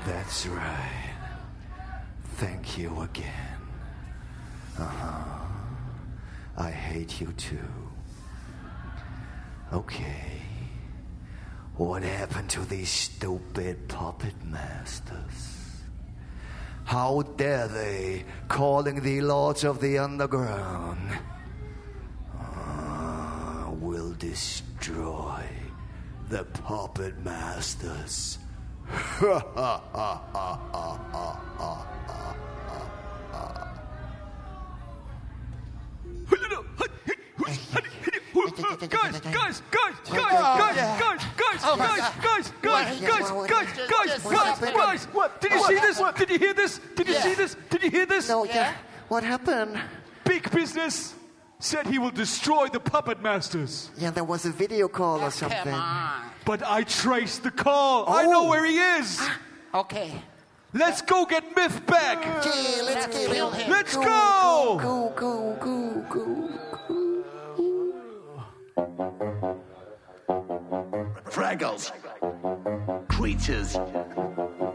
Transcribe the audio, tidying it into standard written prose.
That's right. Thank you again. I hate you too. Okay. What happened to these stupid puppet masters? How dare they, calling the Lords of the Underground? Will destroy the puppet masters. Guys! What? Did you see this? Did you hear this? Did you see this? Did you hear this? No, yeah. What happened? Big Business said he will destroy the puppet masters. Yeah, there was a video call or something. Come on. But I traced the call. I know where he is. Okay. Let's go get Myth back. Gee, let's get kill him. him. Let's go. Go. Fraggles. Creatures